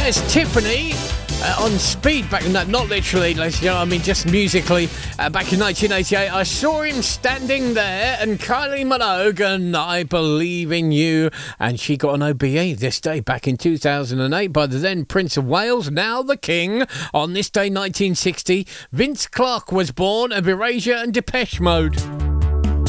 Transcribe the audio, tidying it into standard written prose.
There's Tiffany on Speed back in that, not literally, ladies and gentlemen, I mean just musically. Back in 1988, I saw him standing there, and Kylie Minogue and I Believe in You, and she got an OBE this day back in 2008 by the then Prince of Wales, now the King. On this day 1960, Vince Clarke was born of Erasure and Depeche Mode.